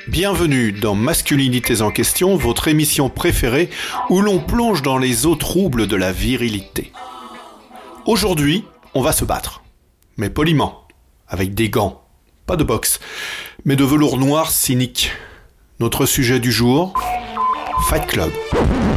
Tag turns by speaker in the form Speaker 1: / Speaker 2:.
Speaker 1: Bienvenue dans Masculinités en question, votre émission préférée où l'on plonge dans les eaux troubles de la virilité. Aujourd'hui, on va se battre, mais poliment, avec des gants, pas de boxe, mais de velours noir cynique. Notre sujet du jour, Fight Club.